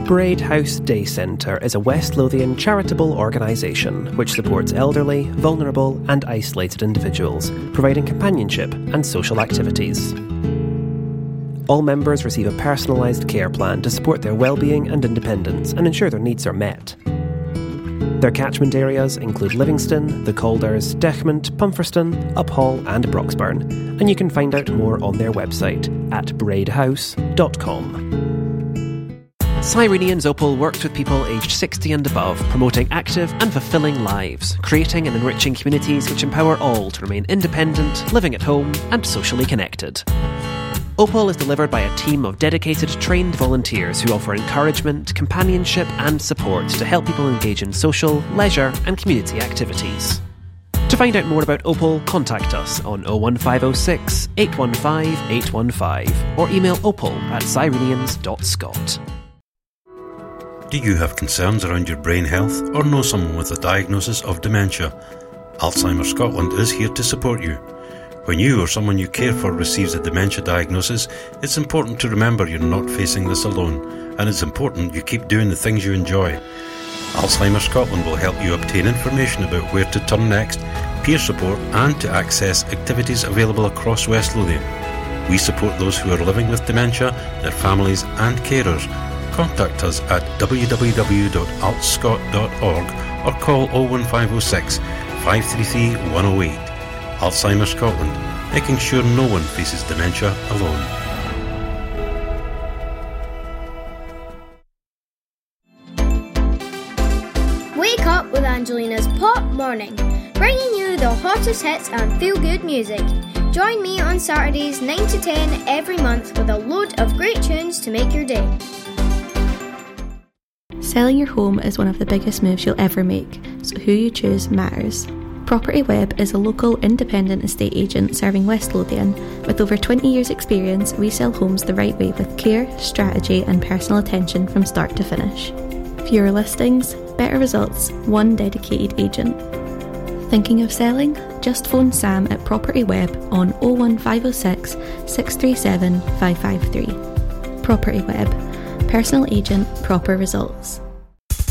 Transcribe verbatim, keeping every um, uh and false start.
Braid House Day Centre is a West Lothian charitable organisation which supports elderly, vulnerable and isolated individuals, providing companionship and social activities. All members receive a personalised care plan to support their well-being and independence and ensure their needs are met. Their catchment areas include Livingston, the Calders, Dechmont, Pumferston, Uphall and Broxburn, and you can find out more on their website at braid house dot com. Cyrenians Opal works with people aged sixty and above, promoting active and fulfilling lives, creating and enriching communities which empower all to remain independent, living at home and socially connected. Opal is delivered by a team of dedicated, trained volunteers who offer encouragement, companionship and support to help people engage in social, leisure and community activities. To find out more about Opal, contact us on oh one five oh six, eight one five, eight one five or email opal at cyrenians dot scot. Do you have concerns around your brain health or know someone with a diagnosis of dementia? Alzheimer's Scotland is here to support you. When you or someone you care for receives a dementia diagnosis, it's important to remember you're not facing this alone, and it's important you keep doing the things you enjoy. Alzheimer's Scotland will help you obtain information about where to turn next, peer support, and to access activities available across West Lothian. We support those who are living with dementia, their families, and carers. Contact us at w w w dot alt scot dot org or call oh one five oh six, five three three, one oh eight. Alzheimer's Scotland, making sure no one faces dementia alone. Wake up with Angelina's Pop Morning, bringing you the hottest hits and feel-good music. Join me on Saturdays nine to ten every month with a load of great tunes to make your day. Selling your home is one of the biggest moves you'll ever make, so who you choose matters. Property Web is a local independent estate agent serving West Lothian. With over twenty years experience, we sell homes the right way with care, strategy and personal attention from start to finish. Fewer listings, better results, one dedicated agent. Thinking of selling? Just phone Sam at Property Web on oh one five oh six, six three seven, five five three. Property Web. Personal agent, proper results.